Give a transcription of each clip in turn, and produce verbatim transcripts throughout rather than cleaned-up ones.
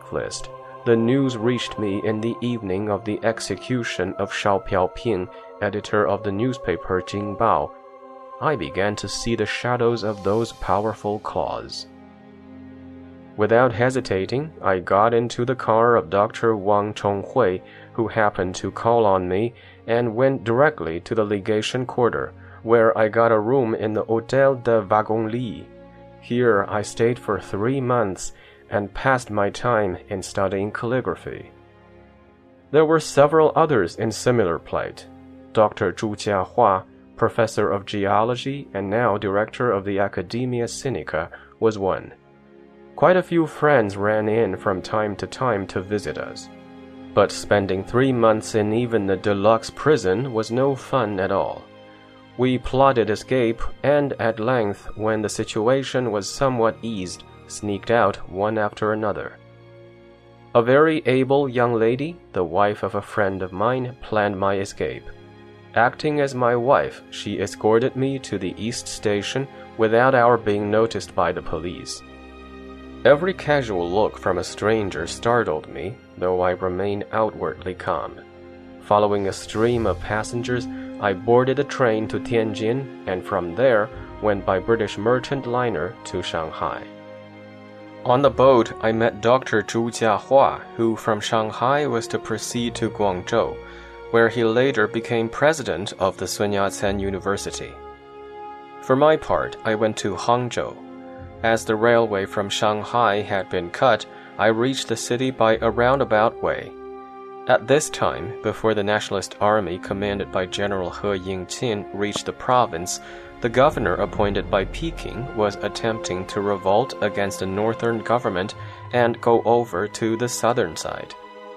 blacklist, the news reached me in the evening of the execution of Shao Piaoping, editor of the newspaper Jingbao. I began to see the shadows of those powerful claws. Without hesitating, I got into the car of Doctor Wang Chonghui, who happened to call on me, and went directly to the legation quarter, where I got a room in the Hôtel de Wagon-Lit. Here I stayed for three months and passed my time in studying calligraphy. There were several others in similar plight. Doctor Zhu Jiahua, professor of geology and now director of the Academia Sinica, was one. Quite a few friends ran in from time to time to visit us. But spending three months in even the deluxe prison was no fun at all. We plotted escape and at length, when the situation was somewhat eased, sneaked out one after another. A very able young lady, the wife of a friend of mine, planned my escape. Acting as my wife, she escorted me to the East Station without our being noticed by the police. Every casual look from a stranger startled me, though I remained outwardly calm. Following a stream of passengers, I boarded a train to Tianjin and from there went by British merchant liner to Shanghai. On the boat, I met Doctor Zhu Jiahua, who from Shanghai was to proceed to Guangzhou, where he later became president of the Sun Yat-sen University. For my part, I went to Hangzhou. As the railway from Shanghai had been cut, I reached the city by a roundabout way. At this time, before the Nationalist Army commanded by General He Yingqin reached the province, the governor appointed by Peking was attempting to revolt against the northern government and go over to the southern side.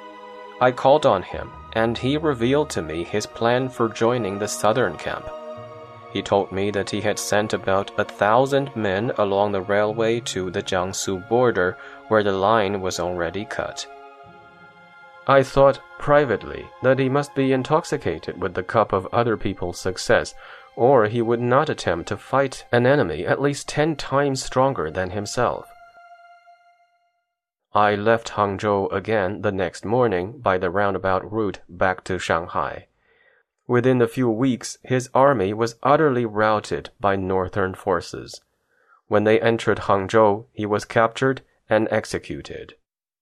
I called on him, and he revealed to me his plan for joining the southern camp. He told me that he had sent about a thousand men along the railway to the Jiangsu border, where the line was already cut. I thought, privately, that he must be intoxicated with the cup of other people's success, or he would not attempt to fight an enemy at least ten times stronger than himself. I left Hangzhou again the next morning by the roundabout route back to Shanghai. Within a few weeks, his army was utterly routed by northern forces. When they entered Hangzhou, he was captured and executed.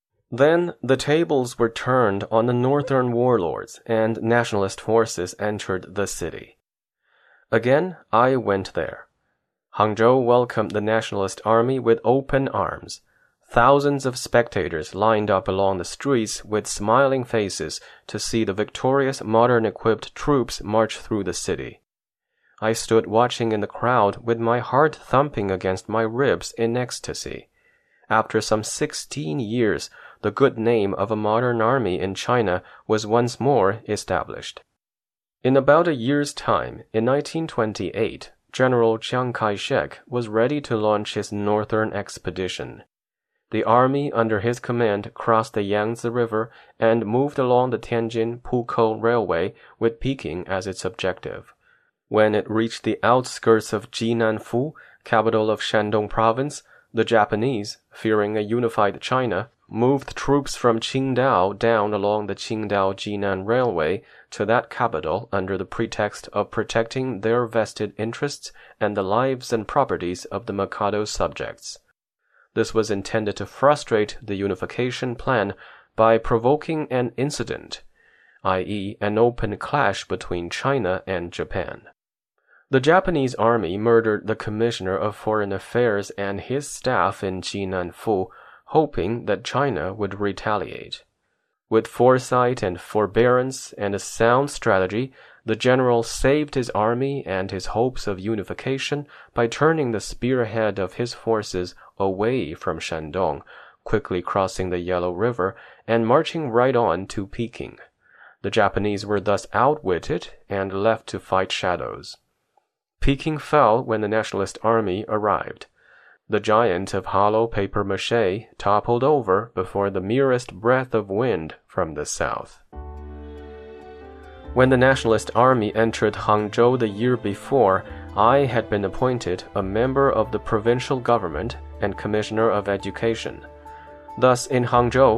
Then the tables were turned on the northern warlords, and nationalist forces entered the city. Again, I went there. Hangzhou welcomed the nationalist army with open arms. Thousands of spectators lined up along the streets with smiling faces to see the victorious modern-equipped troops march through the city. I stood watching in the crowd with my heart thumping against my ribs in ecstasy. After some sixteen years, the good name of a modern army in China was once more established. In about a year's time, in nineteen twenty-eight, General Chiang Kai-shek was ready to launch his northern expedition. The army under his command crossed the Yangtze River and moved along the Tianjin-Pukou Railway with Peking as its objective. When it reached the outskirts of Jinanfu, capital of Shandong province, the Japanese, fearing a unified China, moved troops from Qingdao down along the Qingdao-Jinan Railway to that capital under the pretext of protecting their vested interests and the lives and properties of the Mikado's subjects. This was intended to frustrate the unification plan by provoking an incident, that is, an open clash between China and Japan. The Japanese army murdered the Commissioner of Foreign Affairs and his staff in Jinanfu, hoping that China would retaliate. With foresight and forbearance and a sound strategy, the general saved his army and his hopes of unification by turning the spearhead of his forces away from Shandong, quickly crossing the Yellow River and marching right on to Peking. The Japanese were thus outwitted and left to fight shadows. Peking fell when the nationalist army arrived. The giant of hollow papier-mâché toppled over before the merest breath of wind from the south. When the nationalist army entered Hangzhou the year before, I had been appointed a member of the provincial government and commissioner of education. Thus, in Hangzhou,